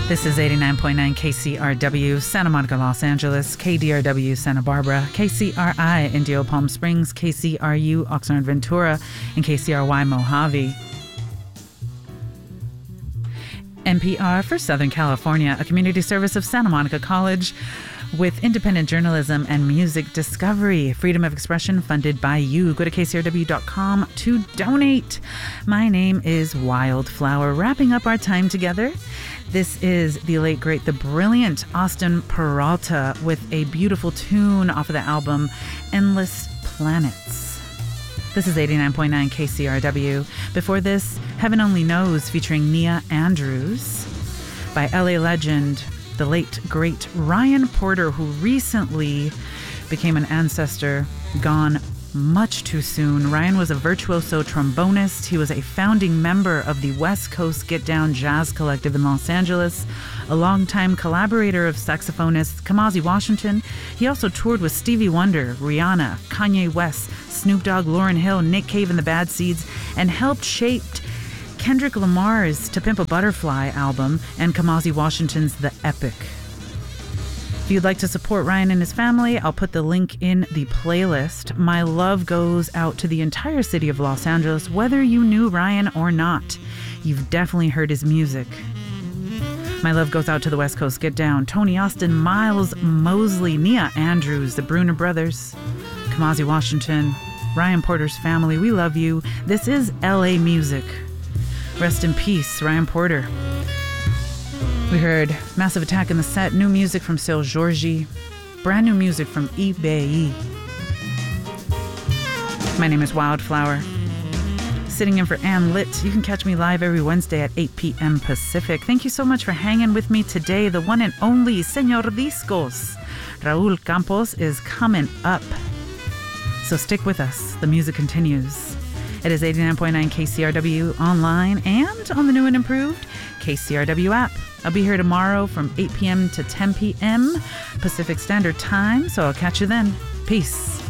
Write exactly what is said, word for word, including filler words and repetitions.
This is eighty-nine point nine K C R W, Santa Monica, Los Angeles, K D R W, Santa Barbara, K C R I, Indio, Palm Springs, K C R U, Oxnard, Ventura, and K C R Y, Mojave. N P R for Southern California, a community service of Santa Monica College with independent journalism and music discovery. Freedom of expression funded by you. Go to K C R W dot com to donate. My name is Wildflower. Wrapping up our time together, this is the late, great, the brilliant Austin Peralta with a beautiful tune off of the album Endless Planets. This is eighty-nine point nine K C R W. Before this, Heaven Only Knows featuring Nia Andrews by L A legend, the late, great Ryan Porter, who recently became an ancestor, gone much too soon. Ryan was a virtuoso trombonist. He was a founding member of the West Coast Get Down Jazz Collective in Los Angeles, a longtime collaborator of saxophonist Kamasi Washington. He also toured with Stevie Wonder, Rihanna, Kanye West, Snoop Dogg, Lauryn Hill, Nick Cave and the Bad Seeds, and helped shape Kendrick Lamar's To Pimp a Butterfly album and Kamasi Washington's The Epic. If you'd like to support Ryan and his family, I'll put the link in the playlist. My love goes out to the entire city of Los Angeles, whether you knew Ryan or not. You've definitely heard his music. My love goes out to the West Coast Get Down, Tony Austin, Miles Mosley, Nia Andrews, the Bruner Brothers, Kamasi Washington, Ryan Porter's family. We love you. This is L A Music. Rest in peace, Ryan Porter. We heard Massive Attack in the set, new music from Seu Jorge, brand new music from eBay. My name is Wildflower. Sitting in for Ann Litt. You can catch me live every Wednesday at eight p.m. Pacific. Thank you so much for hanging with me today. The one and only Señor Discos, Raul Campos, is coming up. So stick with us. The music continues. It is eighty-nine point nine K C R W online and on the new and improved K C R W app. I'll be here tomorrow from eight p.m. to ten p.m. Pacific Standard Time, so I'll catch you then. Peace.